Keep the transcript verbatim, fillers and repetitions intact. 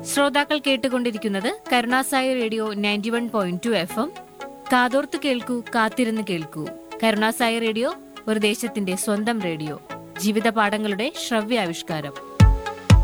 ശ്രോതാക്കൾ കേട്ടുകൊണ്ടിരിക്കുന്നത് Karunasai radio ninety one point two F M. കാതോർത്ത് കേൾക്കൂ, കാത്തിരുന്ന് കേൾക്കൂ. കരുണാസായി റേഡിയോ ഒരു ദേശത്തിന്റെ സ്വന്തം റേഡിയോ, ജീവിത പാഠങ്ങളുടെ ശ്രവ്യാവിഷ്കാരം.